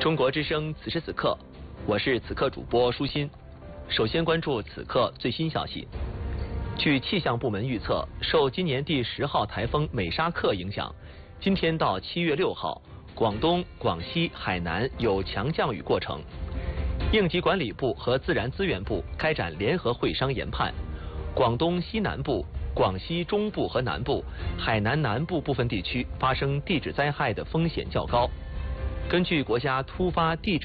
中国之声此时此刻，我是此刻主播舒心。首先关注此刻最新消息。据气象部门预测，受今年第10号台风美沙克影响，今天到7月6号，广东、广西、海南有强降雨过程。应急管理部和自然资源部开展联合会商研判，广东西南部、广西中部和南部、海南南部部分地区发生地质灾害的风险较高。根据国家突发地质